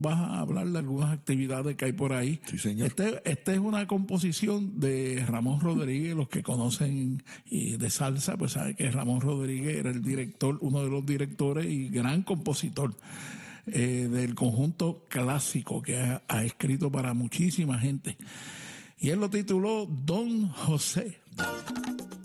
vas a hablar de algunas actividades que hay por ahí. Sí, señor. Este es una composición de Ramón Rodríguez. Los que conocen de salsa, pues saben que Ramón Rodríguez era el director, uno de los directores y gran compositor del conjunto clásico que ha escrito para muchísima gente. Y él lo tituló Don José.